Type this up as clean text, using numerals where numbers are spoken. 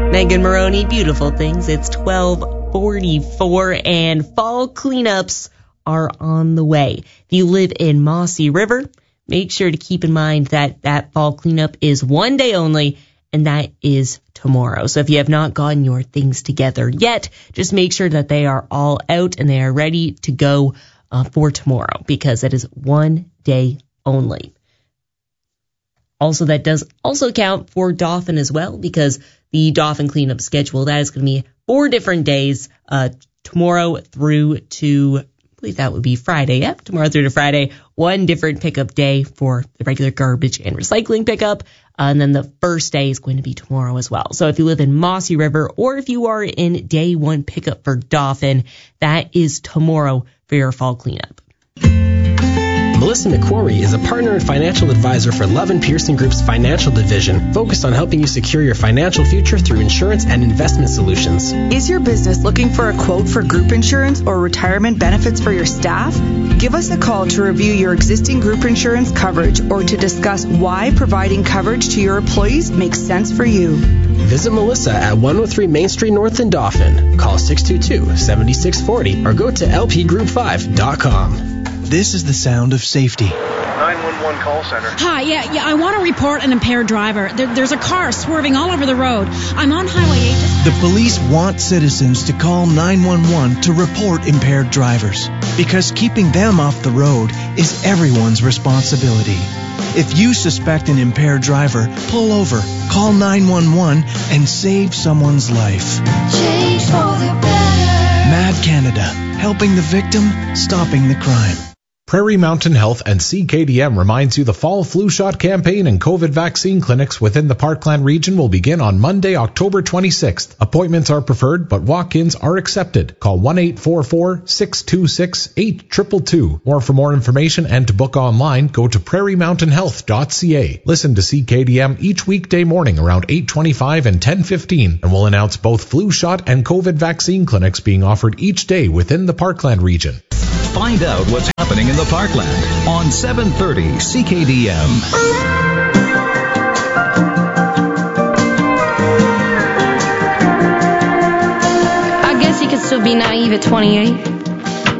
Megan Maroney, beautiful things. It's 12:44 and fall cleanups are on the way. If you live in Mossy River, make sure to keep in mind that that fall cleanup is one day only, and that is tomorrow. So if you have not gotten your things together yet, just make sure that they are all out and they are ready to go for tomorrow, because it is one day only. Also, that does also count for Dauphin as well, because the Dauphin cleanup schedule, that is going to be 4 different days, tomorrow through to, I believe that would be Friday. Yep, tomorrow through to Friday. One different pickup day for the regular garbage and recycling pickup. And then the first day is going to be tomorrow as well. So if you live in Mossy River, or if you are in day one pickup for Dauphin, that is tomorrow for your fall cleanup. Melissa McQuarrie is a partner and financial advisor for Love & Pearson Group's financial division, focused on helping you secure your financial future through insurance and investment solutions. Is your business looking for a quote for group insurance or retirement benefits for your staff? Give us a call to review your existing group insurance coverage or to discuss why providing coverage to your employees makes sense for you. Visit Melissa at 103 Main Street North in Dauphin. Call 622-7640 or go to lpgroup5.com. This is the sound of safety. 911 call center. Hi, yeah, I want to report an impaired driver. There's a car swerving all over the road. I'm on Highway 8. The police want citizens to call 911 to report impaired drivers, because keeping them off the road is everyone's responsibility. If you suspect an impaired driver, pull over, call 911, and save someone's life. Change for the better. MAD Canada, helping the victim, stopping the crime. Prairie Mountain Health and CKDM reminds you the fall flu shot campaign and COVID vaccine clinics within the Parkland region will begin on Monday, October 26th. Appointments are preferred, but walk-ins are accepted. Call 1-844-626-8222. Or for more information and to book online, go to prairiemountainhealth.ca. Listen to CKDM each weekday morning around 8:25 and 10:15, and we'll announce both flu shot and COVID vaccine clinics being offered each day within the Parkland region. Find out what's happening in the Parkland on 730 CKDM. I guess you could still be naive at 28.